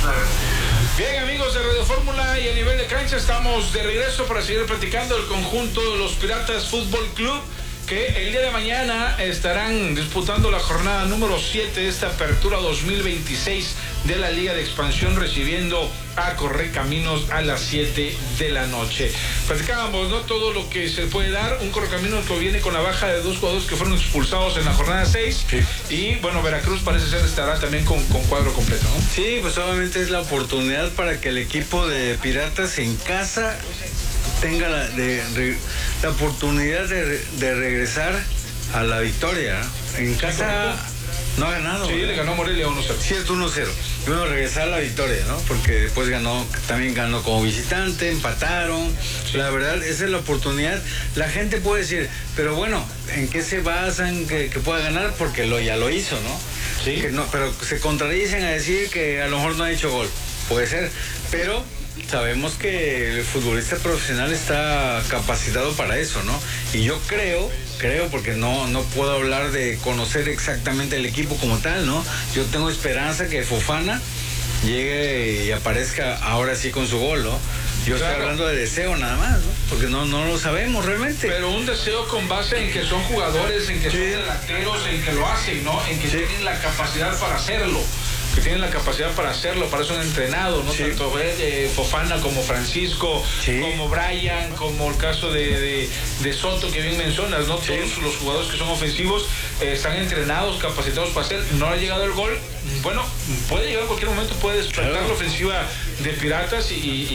Bien, amigos de Radio Fórmula y a nivel de cancha estamos de regreso para seguir platicando el conjunto de los Piratas Fútbol Club, que el día de mañana estarán disputando la jornada número 7 de esta apertura 2026 de la Liga de Expansión, recibiendo a Correcaminos a las 7 de la noche. Platicábamos, ¿no?, todo lo que se puede dar. Un Correcaminos que viene con la baja de 2 jugadores que fueron expulsados en la jornada 6. Sí. Y bueno, Veracruz parece ser estará también con cuadro completo, ¿no? Sí, pues obviamente es la oportunidad para que el equipo de Piratas en casa tenga la oportunidad de regresar a la victoria. En casa no ha ganado. Sí, le ganó Morelia 1-0. Cierto, 1-0. Y bueno, regresar a la victoria, ¿no? Porque después también ganó como visitante, empataron. Sí. La verdad, esa es la oportunidad. La gente puede decir, pero bueno, ¿en qué se basan que pueda ganar? Porque ya lo hizo, ¿no? Sí. Pero se contradicen a decir que a lo mejor no ha hecho gol. Puede ser, pero sabemos que el futbolista profesional está capacitado para eso, ¿no? Y yo creo, porque no puedo hablar de conocer exactamente el equipo como tal, ¿no? Yo tengo esperanza que Fofana llegue y aparezca ahora sí con su gol, ¿no? Yo estoy hablando de deseo nada más, ¿no? Porque no lo sabemos realmente. Pero un deseo con base en que son jugadores, en que son delanteros, en que lo hacen, ¿no? En que tienen la capacidad para hacerlo. Que tienen la capacidad para hacerlo, para eso han entrenado, ¿no? Sí. Tanto Fofana como Francisco, sí, como Brian, como el caso de Soto, que bien mencionas, ¿no? Sí. Todos los jugadores que son ofensivos están entrenados, capacitados para hacer. No ha llegado el gol, bueno, puede llegar en cualquier momento, puede despertar la ofensiva de Piratas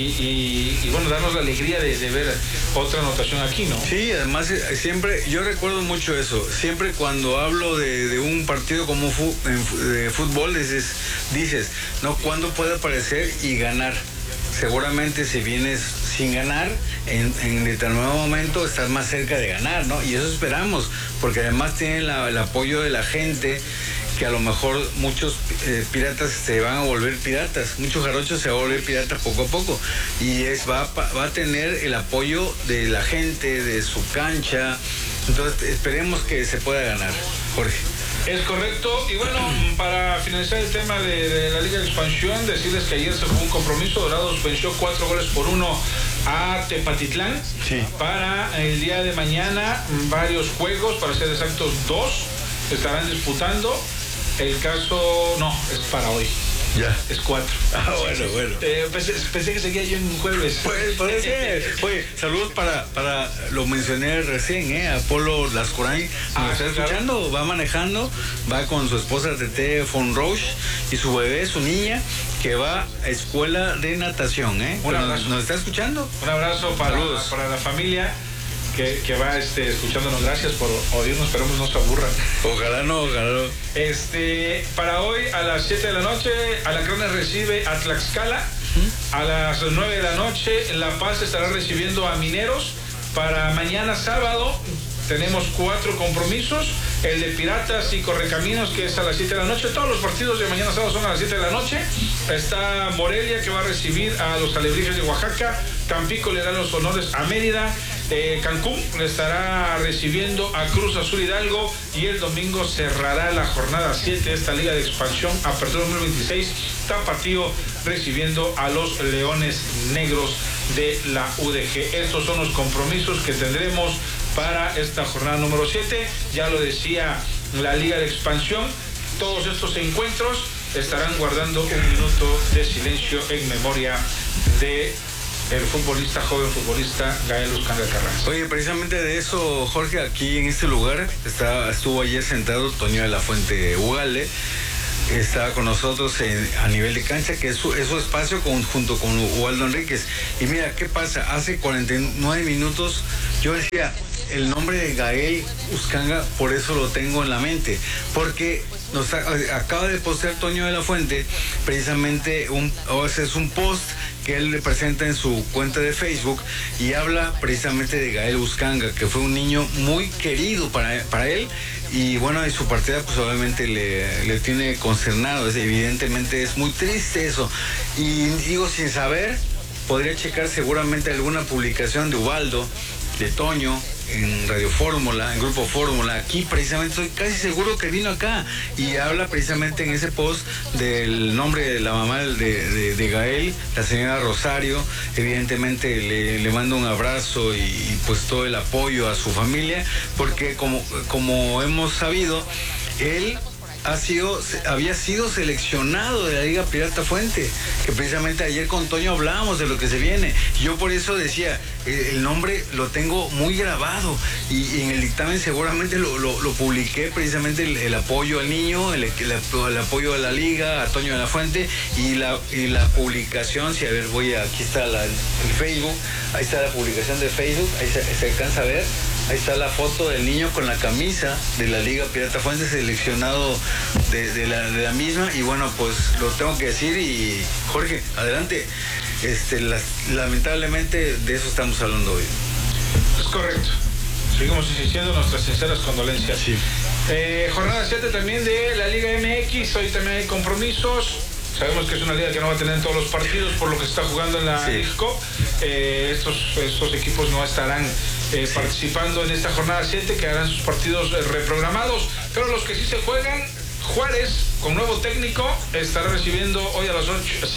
y bueno, darnos la alegría de ver otra anotación aquí, ¿no? Sí, además siempre, yo recuerdo mucho eso, siempre cuando hablo de un partido como de fútbol, dices, ¿no?, ¿cuándo puede aparecer y ganar? Seguramente si vienes sin ganar, en determinado momento estás más cerca de ganar, ¿no? Y eso esperamos, porque además tienen el apoyo de la gente, que a lo mejor muchos piratas se van a volver piratas, muchos jarochos se van a volver piratas poco a poco, y va a tener el apoyo de la gente, de su cancha. Entonces esperemos que se pueda ganar, Jorge. Es correcto. Y bueno, para finalizar el tema de la Liga de Expansión, decirles que ayer se jugó un compromiso. Dorados venció 4-1 a Tepatitlán. Sí. Para el día de mañana, varios juegos, para ser exactos 2, estarán disputando. El caso, no, es para hoy. Ya. Es 4. Ah, bueno. Pensé que seguía yo en jueves. Pues puede ser. Oye, saludos para lo mencioné recién, Apolo Lascorain. Está escuchando, va manejando, va con su esposa Tete Fonroche y su bebé, su niña, que va a escuela de natación, Un abrazo. ¿Nos está escuchando? Un abrazo para la familia que va escuchándonos. Gracias por oírnos, esperamos no se aburran. Ojalá no. Para hoy a las 7 de la noche, Alacranes recibe a Tlaxcala. A las 9 de la noche, La Paz estará recibiendo a Mineros. Para mañana sábado tenemos 4 compromisos. El de Piratas y Correcaminos, que es a las 7 de la noche. Todos los partidos de mañana sábado son a las 7 de la noche. Está Morelia, que va a recibir a los Alebrijes de Oaxaca. Tampico le da los honores a Mérida. Cancún le estará recibiendo a Cruz Azul Hidalgo, y el domingo cerrará la jornada 7 de esta Liga de Expansión, apertura 2026, Tapatío recibiendo a los Leones Negros de la UDG. Estos son los compromisos que tendremos para esta jornada número 7. Ya lo decía la Liga de Expansión, todos estos encuentros estarán guardando un minuto de silencio en memoria de el joven futbolista Gael Uscanga Carranza. Oye, precisamente de eso, Jorge, aquí en este lugar estuvo ayer sentado Toño de la Fuente Ugale. Estaba con nosotros a nivel de cancha, que es su espacio junto con Ubaldo Enríquez. Y mira, ¿qué pasa? Hace 49 minutos yo decía el nombre de Gael Uscanga, por eso lo tengo en la mente, porque acaba de postear Toño de la Fuente precisamente es un post que él le presenta en su cuenta de Facebook, y habla precisamente de Gael Uscanga, que fue un niño muy querido para él. Y bueno, y su partida pues obviamente le tiene consternado. Evidentemente es muy triste eso. Y digo, sin saber, podría checar seguramente alguna publicación de Ubaldo, de Toño, en Radio Fórmula, en Grupo Fórmula, aquí precisamente, estoy casi seguro que vino acá y habla precisamente en ese post del nombre de la mamá de Gael, la señora Rosario. Evidentemente le mando un abrazo y pues todo el apoyo a su familia, porque como hemos sabido, él había sido seleccionado de la Liga Pirata Fuente, que precisamente ayer con Toño hablábamos de lo que se viene. Yo por eso decía, el nombre lo tengo muy grabado y en el dictamen seguramente lo publiqué, precisamente el apoyo al niño, el apoyo a la Liga, a Toño de la Fuente y la publicación. Si a ver, aquí está el Facebook, ahí está la publicación de Facebook, ahí se alcanza a ver. Ahí está la foto del niño con la camisa de la Liga Pirata Fuente, seleccionado de la misma. Y bueno, pues lo tengo que decir. Y Jorge, adelante. Lamentablemente de eso estamos hablando hoy. Es correcto. Seguimos insistiendo nuestras sinceras condolencias. Sí. Jornada 7 también de la Liga MX. Hoy también hay compromisos. Sabemos que es una liga que no va a tener todos los partidos por lo que se está jugando en la League Cup. Estos equipos no estarán participando en esta jornada 7, que harán sus partidos reprogramados. Pero los que sí se juegan, Juárez, con nuevo técnico, estará recibiendo hoy a las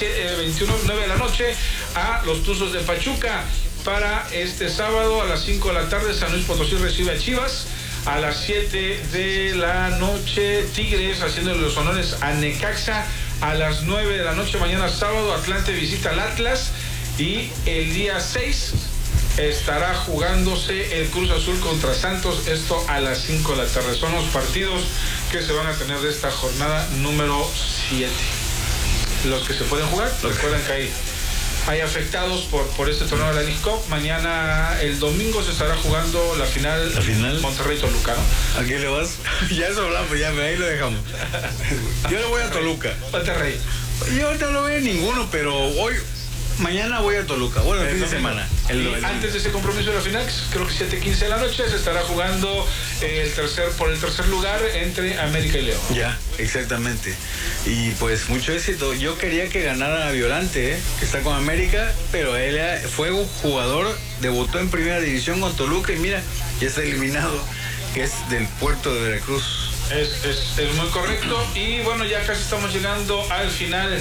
9 de la noche a los Tuzos de Pachuca. Para este sábado a las 5 de la tarde, San Luis Potosí recibe a Chivas. A las 7 de la noche, Tigres haciéndole los honores a Necaxa. A las 9 de la noche, mañana sábado, Atlante visita al Atlas. Y el día 6 estará jugándose el Cruz Azul contra Santos. Esto a las 5 de la tarde. Son los partidos que se van a tener de esta jornada número 7. Los que se pueden jugar, recuerden que hay afectados por este torneo de la League Cup. Mañana, el domingo, se estará jugando la final. Monterrey-Toluca, ¿no? ¿A quién le vas? Ya eso hablamos, ya ahí lo dejamos. Yo le voy a Toluca. Monterrey. Yo ahorita no veo ninguno, pero mañana voy a Toluca. Bueno, el fin de semana. Antes de ese compromiso de la final, creo que 7:15 de la noche, se estará jugando por el tercer lugar entre América y León. Ya, exactamente. Y pues mucho éxito. Yo quería que ganara Violante, que está con América, pero él fue un jugador, debutó en primera división con Toluca y mira, ya está eliminado, que es del puerto de Veracruz. Es muy correcto. Y bueno, ya casi estamos llegando al final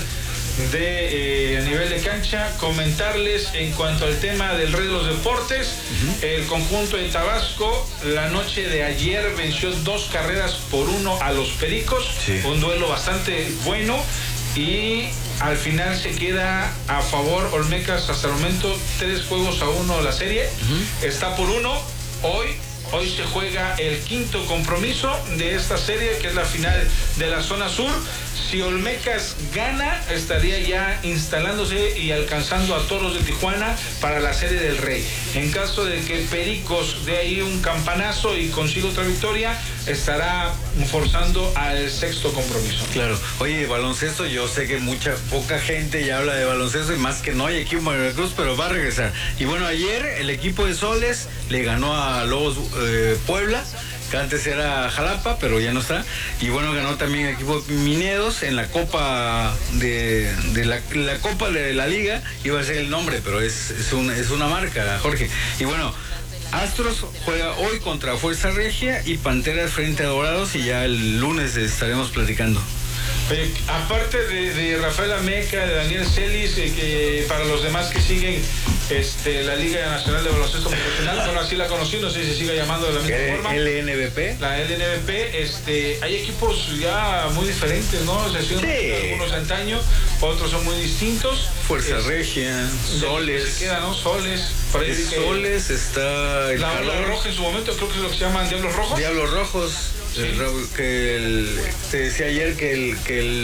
a nivel de cancha. Comentarles en cuanto al tema del Rey de los Deportes, el conjunto de Tabasco la noche de ayer venció 2-1 a los Pericos, un duelo bastante bueno, y al final se queda a favor Olmecas hasta el momento 3-1 la serie. Está por 1 Hoy se juega el quinto compromiso de esta serie, que es la final de la zona sur. Si Olmecas gana, estaría ya instalándose y alcanzando a Toros de Tijuana para la serie del Rey. En caso de que Pericos dé ahí un campanazo y consiga otra victoria, estará forzando al sexto compromiso. Claro. Oye, baloncesto, yo sé que poca gente ya habla de baloncesto, y más que no hay equipo en Veracruz, pero va a regresar. Y bueno, ayer el equipo de Soles le ganó a Lobos Puebla, que antes era Jalapa, pero ya no está. Y bueno, ganó también el equipo Mineros en la Copa de la Copa de la Liga. Iba a ser el nombre, pero es una marca, Jorge. Y bueno, Astros juega hoy contra Fuerza Regia y Panteras frente a Dorados, y ya el lunes estaremos platicando. Oye, aparte de Rafael Ameca, de Daniel Celis, que para los demás que siguen la Liga Nacional de Baloncesto Profesional, bueno, así la conocí, no sé si se siga llamando de la misma forma. LNBP. La LNBP, hay equipos ya muy diferentes, ¿no? Se siguen algunos antaño, otros son muy distintos. Fuerza Regia, Soles. Se queda, ¿no? Soles. Soles está el la Ola Roja en su momento, creo que es lo que se llaman Diablos Rojos. Diablos Rojos. Sí. Te decía ayer que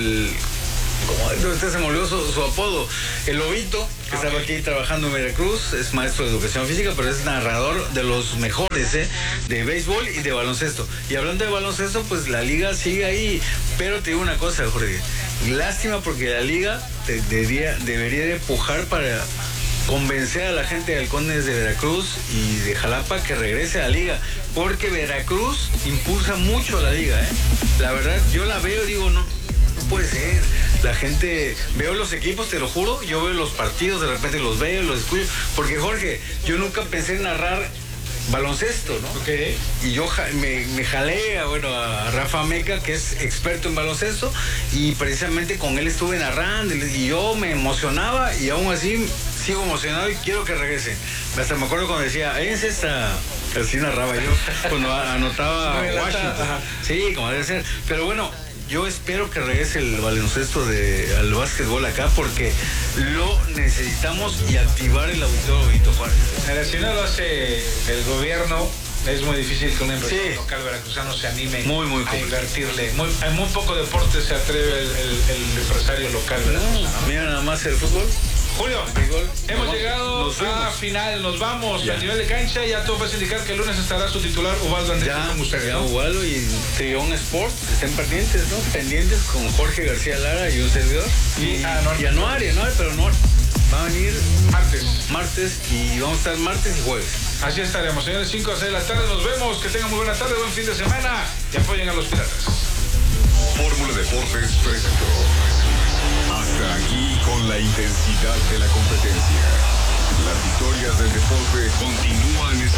se me olvidó su apodo, el Lobito, que estaba aquí trabajando en Veracruz, es maestro de educación física, pero es narrador de los mejores de béisbol y de baloncesto. Y hablando de baloncesto, pues la liga sigue ahí, pero te digo una cosa, Jorge, lástima, porque la liga debería de empujar para convencer a la gente de Halcones de Veracruz y de Jalapa que regrese a la liga, porque Veracruz impulsa mucho a la liga, La verdad, yo la veo y digo, no puede ser. La gente, veo los equipos, te lo juro, yo veo los partidos, de repente los veo, los escucho, porque Jorge, yo nunca pensé en narrar baloncesto, ¿no? Okay. Y yo me jalé a Rafa Meca, que es experto en baloncesto, y precisamente con él estuve narrando, y yo me emocionaba, y aún así sigo emocionado y quiero que regresen. Hasta me acuerdo cuando decía, es esta... Así narraba yo, cuando anotaba Washington. Sí, como debe ser. Pero bueno, yo espero que regrese el baloncesto al básquetbol acá, porque lo necesitamos, y activar el auditorio Benito Juárez. Si no lo hace el gobierno, es muy difícil que un empresario local veracruzano se anime a invertirle. Muy poco deporte se atreve el empresario local veracruzano. Mira nada más el fútbol. Julio, hemos llegado a final, nos vamos a nivel de cancha. Ya todo parece indicar que el lunes estará su titular Ubaldo Andrés con ustedes, ¿no? Ubaldo y Trión Sport estén pendientes, ¿no? Pendientes con Jorge García Lara y un servidor. Y Anuario, ¿no? Pero no va a venir martes, y vamos a estar martes y jueves. Así estaremos, señores, 5 a 6 de la tarde. Nos vemos, que tengan muy buena tarde, buen fin de semana y apoyen a los Piratas. Fórmula Deportes presentó. Hasta aquí con la intensidad de la competencia. Las victorias del deporte continúan